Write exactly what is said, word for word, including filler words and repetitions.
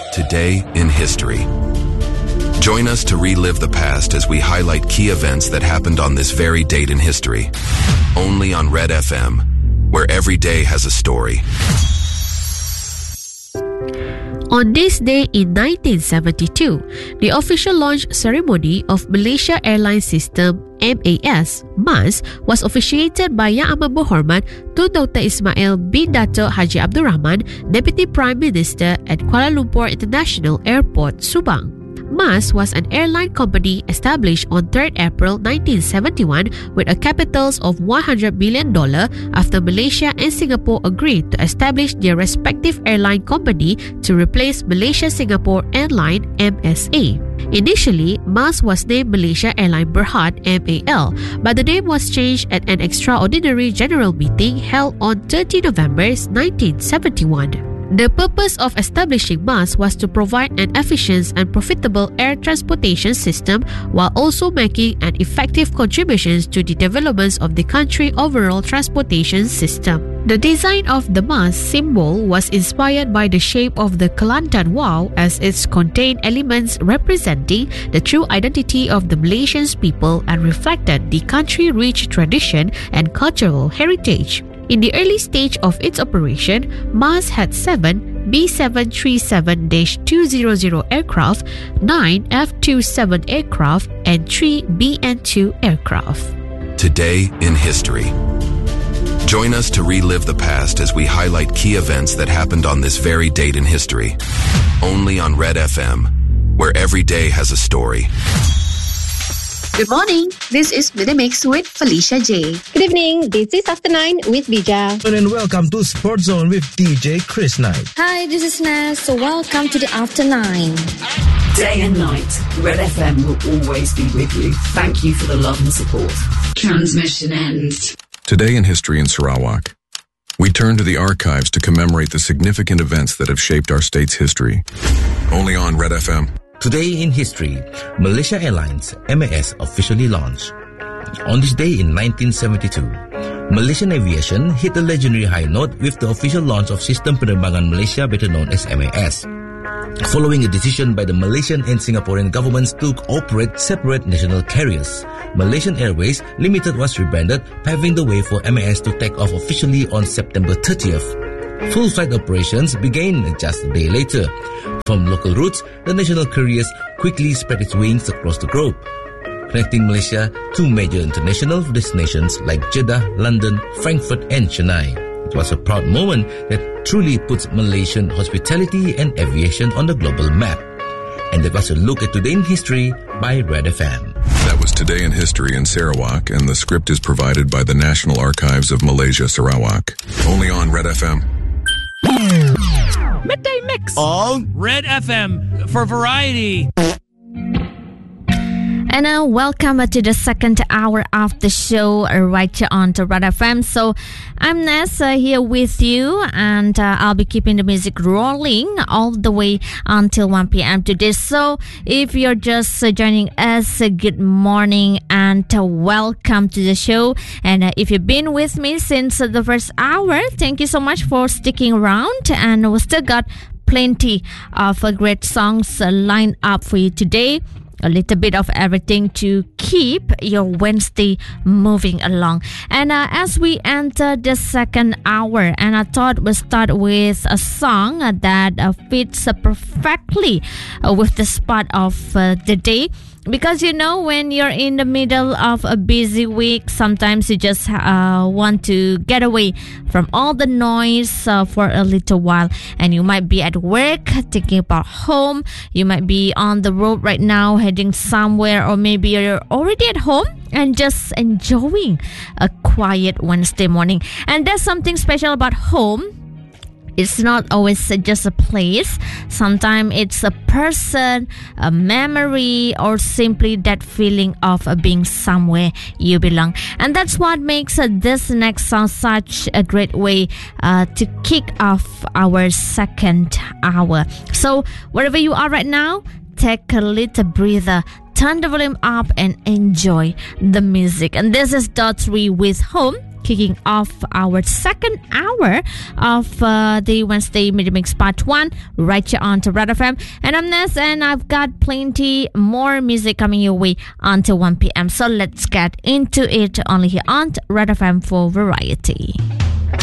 Today in History. Join us to relive the past as we highlight key events that happened on this very date in history. Only on Red F M, where every day has a story. On this day in nineteen seventy-two, the official launch ceremony of Malaysia Airlines System M A S, M A S, was officiated by Yang Amat Berhormat Tun Doctor Ismail bin Dato' Haji Abdul Rahman, Deputy Prime Minister at Kuala Lumpur International Airport, Subang. M A S was an airline company established on third April nineteen seventy-one with a capital of one hundred million dollars after Malaysia and Singapore agreed to establish their respective airline company to replace Malaysia-Singapore Airline M S A. Initially, M A S was named Malaysia Airline Berhad M A L, but the name was changed at an extraordinary general meeting held on thirtieth November nineteen seventy-one. The purpose of establishing M A S was to provide an efficient and profitable air transportation system while also making an effective contribution to the development of the country's overall transportation system. The design of the M A S symbol was inspired by the shape of the Kelantan Wow, as it contained elements representing the true identity of the Malaysian people and reflected the country's rich tradition and cultural heritage. In the early stage of its operation, M A S had seven B seven thirty-seven dash two hundred aircraft, nine F twenty-seven aircraft, and three B N two aircraft. Today in History. Join us to relive the past as we highlight key events that happened on this very date in history. Only on Red F M, where every day has a story. Good morning. This is Minimix with Felicia J. Good evening. This is After Nine with Bija. And welcome to Sports Zone with D J Chris Knight. Hi, this is Naz. So welcome to the After Nine. Day and night, Red F M will always be with you. Thank you for the love and support. Transmission ends. Today in History in Sarawak. We turn to the archives to commemorate the significant events that have shaped our state's history. Only on Red F M. Today in history, Malaysia Airlines M A S officially launched. On this day in nineteen seventy-two, Malaysian aviation hit a legendary high note with the official launch of Sistem Penerbangan Malaysia, better known as M A S. Following a decision by the Malaysian and Singaporean governments to operate separate national carriers, Malaysian Airways Limited was rebranded, paving the way for M A S to take off officially on September thirtieth. Full flight operations began just a day later. From local routes, the national carriers quickly spread its wings across the globe, connecting Malaysia to major international destinations like Jeddah, London, Frankfurt and Chennai. It was a proud moment that truly puts Malaysian hospitality and aviation on the global map. And that was a look at Today in History by Red F M. That was Today in History in Sarawak, and the script is provided by the National Archives of Malaysia, Sarawak. Only on Red F M. Midday Mix on Red F M for variety. And uh, welcome to the second hour of the show right here on to Red F M. So I'm Ness uh, here with you, and uh, I'll be keeping the music rolling all the way until one p.m. today. So if you're just uh, joining us, uh, good morning and uh, welcome to the show. And uh, if you've been with me since uh, the first hour, thank you so much for sticking around. And we still got plenty of uh, great songs uh, lined up for you today. A little bit of everything to keep your Wednesday moving along. And uh, as we enter the second hour, and I thought we'll start with a song uh, that uh, fits uh, perfectly uh, with the spot of uh, the day. Because, you know, when you're in the middle of a busy week, sometimes you just uh, want to get away from all the noise uh, for a little while. And you might be at work, thinking about home. You might be on the road right now, heading somewhere. Or maybe you're already at home and just enjoying a quiet Wednesday morning. And there's something special about home. It's not always just a place. Sometimes it's a person, a memory, or simply that feeling of uh, being somewhere you belong. And that's what makes uh, this next song such a great way uh, to kick off our second hour. So wherever you are right now, take a little breather, turn the volume up and enjoy the music. And this is Dot three with Home. kicking off our second hour of uh, the Wednesday Mid Mix Part one right here on to Red F M. And I'm Ness, and I've got plenty more music coming your way until one p.m. So let's get into it only here on Red F M for Variety.